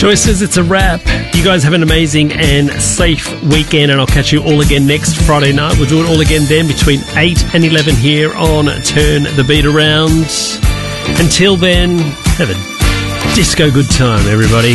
Joyce says it's a wrap. You guys have an amazing and safe weekend, and I'll catch you all again next Friday night. We'll do it all again then between 8 and 11 here on Turn the Beat Around. Until then, have a disco good time, everybody.